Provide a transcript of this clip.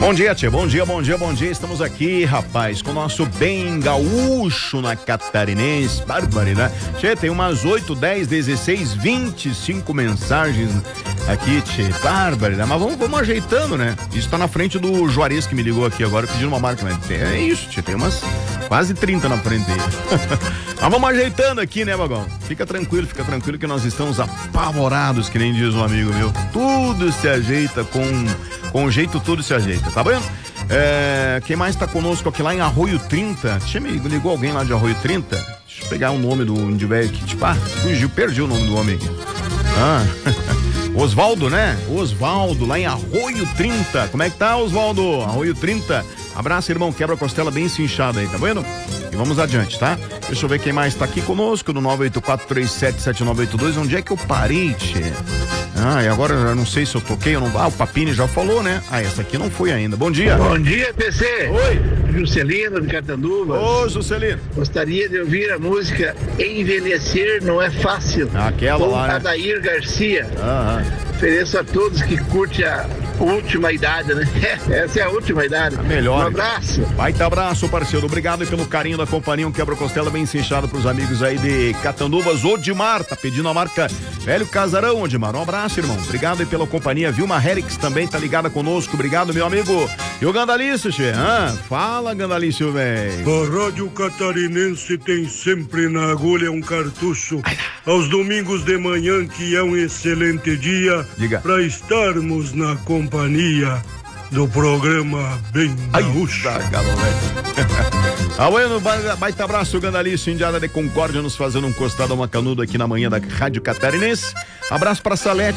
Bom dia, tchê. Bom dia. Estamos aqui, rapaz, com o nosso bem gaúcho na Catarinense. Barbaridade. Tchê, tem umas 8, 10, 16, 25 mensagens aqui, tchê. Barbaridade. Mas vamos ajeitando, né? Isso tá na frente do Juarez que me ligou aqui agora pedindo uma marca. Né? É isso, tchê. Tem umas quase 30 na frente dele. Mas vamos ajeitando aqui, né, Bagão? Fica tranquilo que nós estamos apavorados, que nem diz um amigo meu. Tudo se ajeita com jeito, tudo se ajeita, tá vendo? Quem mais tá conosco aqui lá em Arroio 30? Me ligou alguém lá de Arroio 30? Deixa eu pegar o nome do índio velho aqui, fugiu, perdi o nome do homem aqui. Osvaldo, né? Osvaldo, lá em Arroio 30. Como é que tá, Osvaldo? Arroio 30. Abraço, irmão, quebra a costela bem cinchada aí, tá vendo? E vamos adiante, tá? Deixa eu ver quem mais tá aqui conosco, no 984377982. Onde é que eu parei, tchê? E agora eu não sei se eu toquei ou não. O Papini já falou, né? Essa aqui não foi ainda. Bom dia. Bom dia, PC. Oi. Juscelino de Catanduvas. Ô, Juscelino. Gostaria de ouvir a música Envelhecer Não É Fácil. Aquela lá, né? Adair Garcia. Ofereço a todos que curtem a última idade, né? Essa é a última idade. A melhor. Um abraço. Baita abraço, parceiro. Obrigado pelo carinho da companhia. Um quebra-costela bem cinchado pros amigos aí de Catanduvas. Odimar, tá pedindo a marca Velho Casarão, Odimar. Um abraço, irmão. Obrigado aí pela companhia. Vilma Herix também tá ligada conosco. Obrigado, meu amigo. E o Gandalício, che? Fala, Gandalício, velho. A Rádio Catarinense tem sempre na agulha um cartucho. Aos domingos de manhã, que é um excelente dia para estarmos na companhia do programa Bem Gaúcho. Bueno, baita abraço, Gandalício, Indiada de Concórdia, nos fazendo um costado, uma canuda aqui na manhã da Rádio Catarinense. Abraço pra Salete.